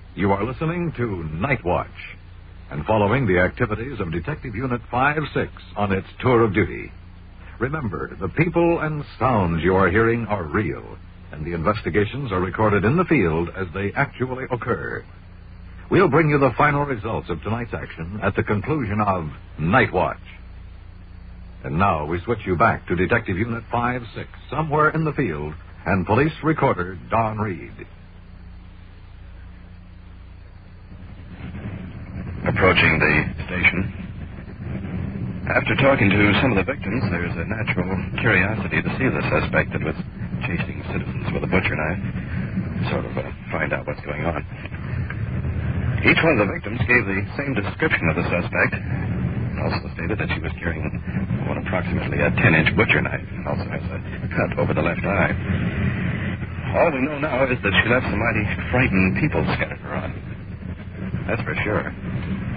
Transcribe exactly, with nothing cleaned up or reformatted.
You are listening to Night Watch and following the activities of Detective Unit five six on its tour of duty. Remember, the people and sounds you are hearing are real, and the investigations are recorded in the field as they actually occur. We'll bring you the final results of tonight's action at the conclusion of Night Watch. And now we switch you back to Detective Unit five six, somewhere in the field, and police recorder Don Reed. Approaching the station. After talking to some of the victims, there's a natural curiosity to see the suspect that was chasing citizens with a butcher knife, sort of uh, find out what's going on. Each one of the victims gave the same description of the suspect, and also stated that she was carrying what approximately a ten-inch butcher knife, and also has a cut over the left eye. All we know now is that she left some mighty frightened people scattered around. That's for sure.